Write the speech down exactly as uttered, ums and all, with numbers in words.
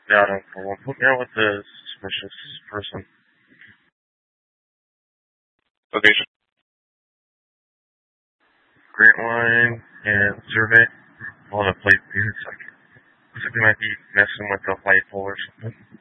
Yeah, I don't know. Put me out with the suspicious person. Location. Grant line and survey. On a plate, dude. It's like, looks like they might be messing with the light pole or something.